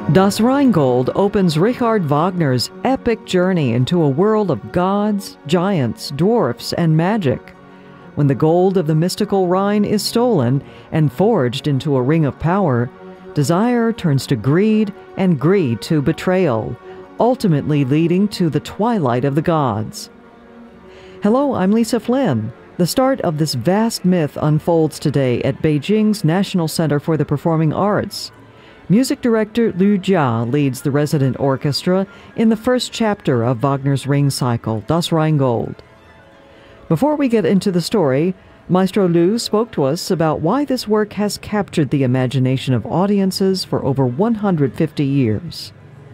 Das Rheingold opens Richard Wagner's epic journey into a world of gods, giants, dwarfs, and magic. When the gold of the mystical Rhine is stolen and forged into a ring of power, desire turns to greed and greed to betrayal, ultimately leading to the twilight of the gods. Hello, I'm Lisa Flynn. The start of this vast myth unfolds today at Beijing's National Center for the Performing Arts. Music director Liu Jia leads the resident orchestra in the first chapter of Wagner's Ring cycle, Das Rheingold. Before we get into the story, Maestro Liu spoke to us about why this work has captured the imagination of audiences for over 150 years.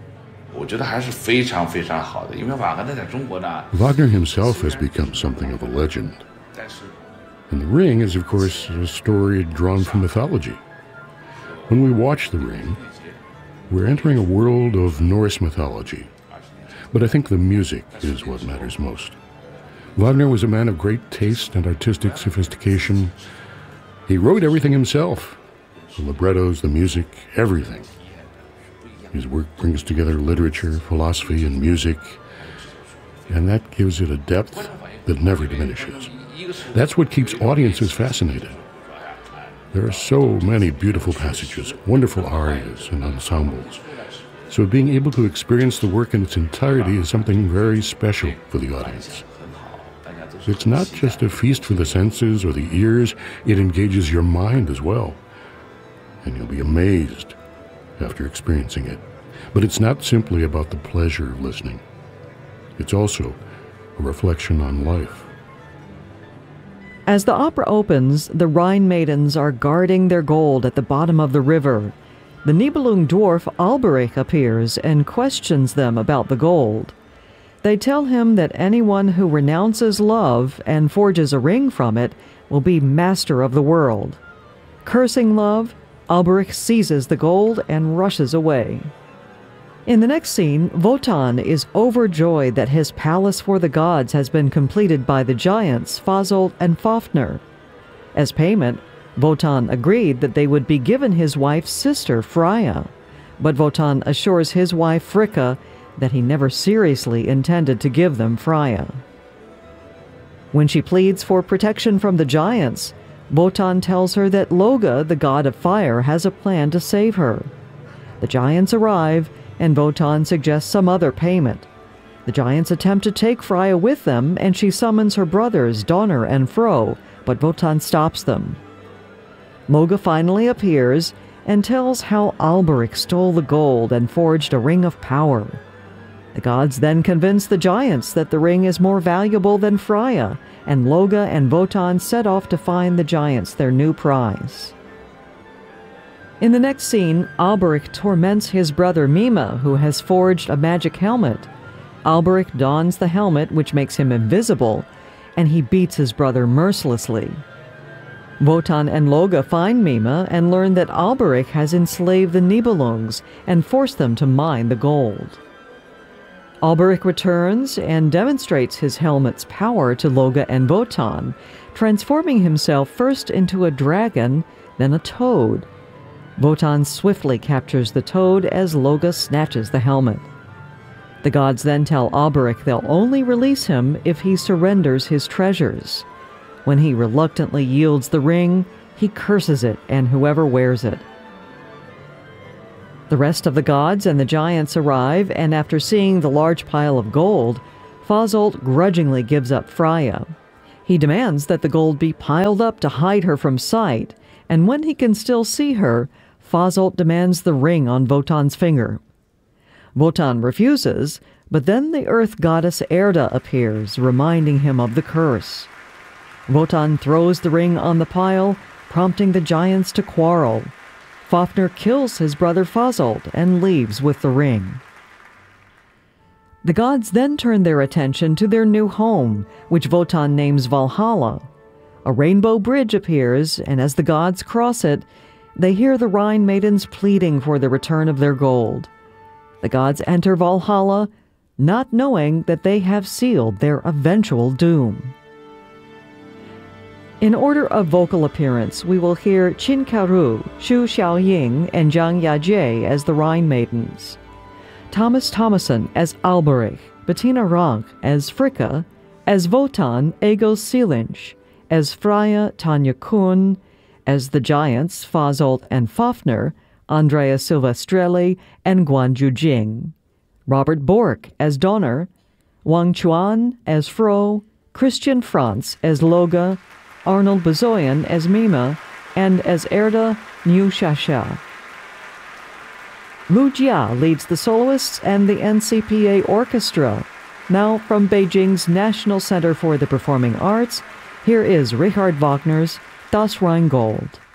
Wagner himself has become something of a legend. And The Ring is, of course, a story drawn from mythology. When we watch The Ring, we're entering a world of Norse mythology. But I think the music is what matters most. Wagner was a man of great taste and artistic sophistication. He wrote everything himself. The librettos, the music, everything. His work brings together literature, philosophy, and music, and that gives it a depth that never diminishes. That's what keeps audiences fascinated. There are so many beautiful passages, wonderful arias and ensembles. So being able to experience the work in its entirety is something very special for the audience. It's not just a feast for the senses or the ears, it engages your mind as well. And you'll be amazed after experiencing it. But it's not simply about the pleasure of listening. It's also a reflection on life. As the opera opens, the Rhine maidens are guarding their gold at the bottom of the river. The Nibelung dwarf Alberich appears and questions them about the gold. They tell him that anyone who renounces love and forges a ring from it will be master of the world. Cursing love, Alberich seizes the gold and rushes away. In the next scene, Wotan is overjoyed that his palace for the gods has been completed by the giants Fasolt and Fafnir. As payment, Wotan agreed that they would be given his wife's sister, Freya, but Wotan assures his wife, Fricka, that he never seriously intended to give them Freya. When she pleads for protection from the giants, Wotan tells her that Loge, the god of fire, has a plan to save her. The giants arrive, and Wotan suggests some other payment. The giants attempt to take Freya with them, and she summons her brothers, Donner and Fro, but Wotan stops them. Loge finally appears and tells how Alberich stole the gold and forged a ring of power. The gods then convince the giants that the ring is more valuable than Freya, and Loge and Wotan set off to find the giants their new prize. In the next scene, Alberich torments his brother Mime, who has forged a magic helmet. Alberich dons the helmet, which makes him invisible, and he beats his brother mercilessly. Wotan and Loge find Mime and learn that Alberich has enslaved the Nibelungs and forced them to mine the gold. Alberich returns and demonstrates his helmet's power to Loge and Wotan, transforming himself first into a dragon, then a toad. Wotan swiftly captures the toad as Loge snatches the helmet. The gods then tell Alberich they'll only release him if he surrenders his treasures. When he reluctantly yields the ring, he curses it and whoever wears it. The rest of the gods and the giants arrive, and after seeing the large pile of gold, Fasolt grudgingly gives up Freya. He demands that the gold be piled up to hide her from sight, and when he can still see her, Fasolt demands the ring on Wotan's finger. Wotan refuses, but then the earth goddess Erda appears, reminding him of the curse. Wotan throws the ring on the pile, prompting the giants to quarrel. Fafnir kills his brother Fasolt and leaves with the ring. The gods then turn their attention to their new home, which Wotan names Valhalla. A rainbow bridge appears, and as the gods cross it, they hear the Rhine maidens pleading for the return of their gold. The gods enter Valhalla, not knowing that they have sealed their eventual doom. In order of vocal appearance, we will hear Qin Kaoru, Xu Xiaoying, and Zhang Yajie as the Rhine Maidens, Thomas Thomason as Alberich, Bettina Rank as Fricka, as Wotan Egil Seelinch, as Freya Tanya Kuhn, as the Giants Fasolt and Fafner, Andrea Silvestrelli, and Guanju Jing, Robert Bork as Donner, Wang Chuan as Fro, Christian Franz as Loga, Arnold Bazoyan as Mima, and as Erda Niu Shasha. Lu Jia leads the soloists and the NCPA Orchestra. Now from Beijing's National Center for the Performing Arts, here is Richard Wagner's Das Rheingold.